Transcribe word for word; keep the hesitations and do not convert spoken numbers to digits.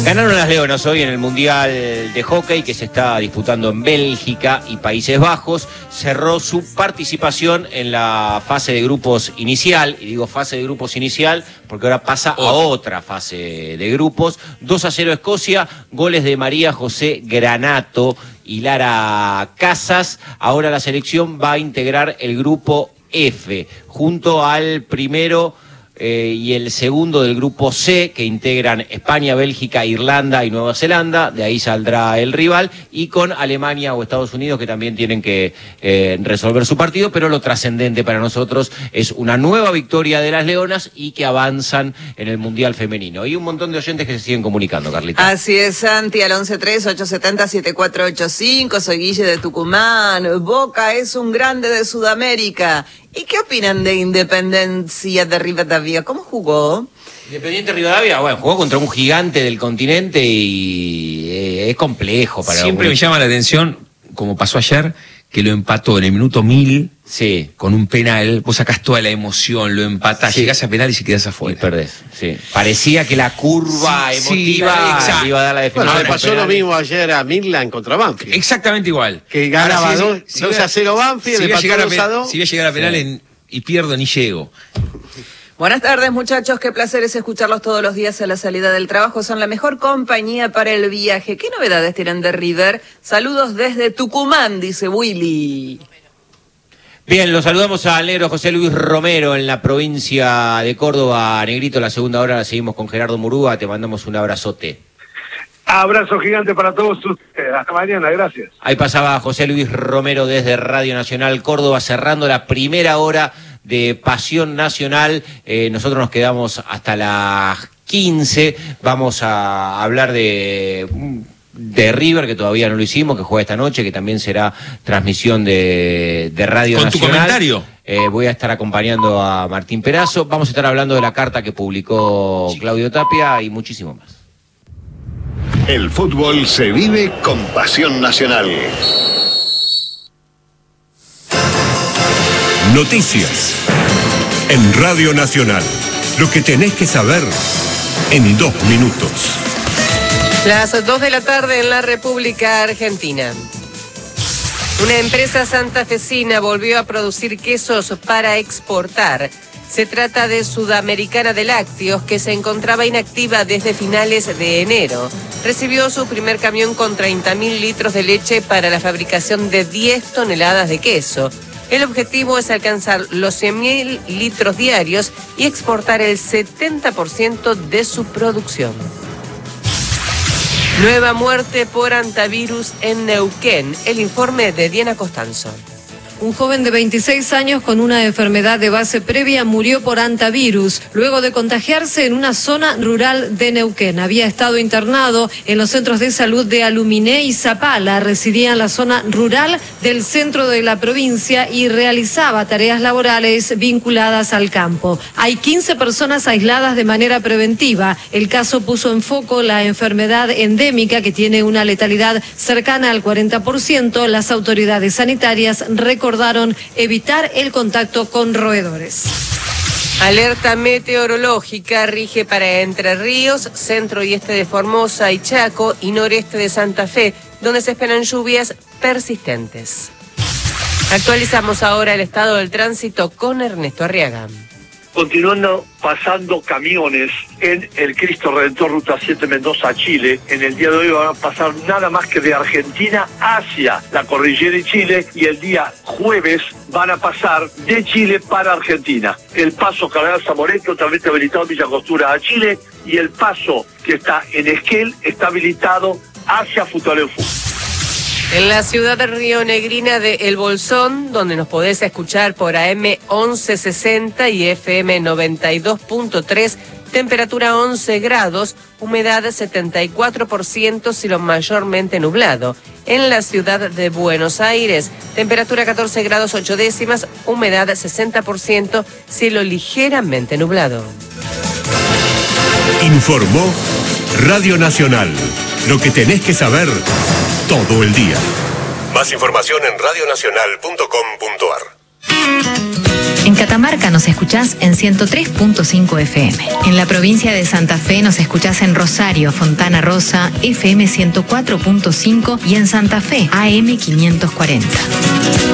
Ganaron las Leonas hoy en el Mundial de Hockey que se está disputando en Bélgica y Países Bajos. Cerró su participación en la fase de grupos inicial, y digo fase de grupos inicial porque ahora pasa a otra fase de grupos. dos a cero Escocia, goles de María José Granato y Lara Casas. Ahora la selección va a integrar el grupo F, junto al primero Eh, y el segundo del grupo C, que integran España, Bélgica, Irlanda y Nueva Zelanda. De ahí saldrá el rival, y con Alemania o Estados Unidos, que también tienen que eh, resolver su partido. Pero lo trascendente para nosotros es una nueva victoria de las Leonas y que avanzan en el Mundial Femenino. Y un montón de oyentes que se siguen comunicando, Carlita. Así es, Santi, al once tres, ocho siete cero, siete cuatro ocho cinco. Soy Guille de Tucumán. Boca es un grande de Sudamérica. ¿Y qué opinan de Independencia de Rivadavia? ¿Cómo jugó? Independiente Rivadavia, bueno, jugó contra un gigante del continente y eh, es complejo para Siempre algunos. me llama la atención, como pasó ayer, que lo empató en el minuto mil, sí, con un penal. Vos sacás toda la emoción, lo empatás, sí, llegás a penal y se quedás afuera. Y perdés, sí. Parecía que la curva sí, emotiva sí, iba a dar la definición. Bueno, le pasó lo mismo ayer a Midland contra Banfield. Exactamente igual. Que ganaba Ahora, si- dos, si dos voy a- a cero Banfield, si le voy a pasó llegar a dos a penal- dos. Si voy a llegar a penal Sí. en- y pierdo, ni llego. Buenas tardes, muchachos. Qué placer es escucharlos todos los días a la salida del trabajo. Son la mejor compañía para el viaje. ¿Qué novedades tienen de River? Saludos desde Tucumán, dice Willy. Bien, los saludamos al negro José Luis Romero en la provincia de Córdoba. Negrito, la segunda hora la seguimos con Gerardo Murúa. Te mandamos un abrazote. Abrazo gigante para todos ustedes. Hasta mañana, gracias. Ahí pasaba José Luis Romero desde Radio Nacional Córdoba, cerrando la primera hora de Pasión Nacional. Eh, nosotros nos quedamos hasta las quince. Vamos a hablar de... de River, que todavía no lo hicimos, que juega esta noche, que también será transmisión de, de Radio Con Nacional. tu comentario. Eh, voy a estar acompañando a Martín Perazo. Vamos a estar hablando de la carta que publicó Claudio Tapia y muchísimo más. El fútbol se vive con Pasión Nacional. Noticias en Radio Nacional. Lo que tenés que saber en dos minutos. Las dos de la tarde en la República Argentina. Una empresa santafesina volvió a producir quesos para exportar. Se trata de Sudamericana de Lácteos, que se encontraba inactiva desde finales de enero. Recibió su primer camión con treinta mil litros de leche para la fabricación de diez toneladas de queso. El objetivo es alcanzar los cien mil litros diarios y exportar el setenta por ciento de su producción. Nueva muerte por antivirus en Neuquén. El informe de Diana Costanzo. Un joven de veintiséis años con una enfermedad de base previa murió por antivirus luego de contagiarse en una zona rural de Neuquén. Había estado internado en los centros de salud de Aluminé y Zapala. Residía en la zona rural del centro de la provincia y realizaba tareas laborales vinculadas al campo. Hay quince personas aisladas de manera preventiva. El caso puso en foco la enfermedad endémica que tiene una letalidad cercana al cuarenta por ciento. Las autoridades sanitarias recordaron evitar el contacto con roedores. Alerta meteorológica rige para Entre Ríos, centro y este de Formosa y Chaco y noreste de Santa Fe, donde se esperan lluvias persistentes. Actualizamos ahora el estado del tránsito con Ernesto Arriaga. Continuando pasando camiones en el Cristo Redentor Ruta siete Mendoza, Chile. En el día de hoy van a pasar nada más que de Argentina hacia la cordillera de Chile, y el día jueves van a pasar de Chile para Argentina. El paso Cardenal Zamoré totalmente habilitado en Villa Costura a Chile, y el paso que está en Esquel está habilitado hacia Futaleufú. En la ciudad de Rionegrina de El Bolsón, donde nos podés escuchar por A M once sesenta y F M noventa y dos punto tres, temperatura once grados, humedad setenta y cuatro por ciento, cielo mayormente nublado. En la ciudad de Buenos Aires, temperatura catorce grados ocho décimas, humedad sesenta por ciento, cielo ligeramente nublado. Informó Radio Nacional. Lo que tenés que saber todo el día. Más información en radionacional punto com punto ar. En Catamarca nos escuchás en ciento tres punto cinco F M. En la provincia de Santa Fe nos escuchás en Rosario, Fontana Rosa, F M ciento cuatro punto cinco y en Santa Fe, A M quinientos cuarenta.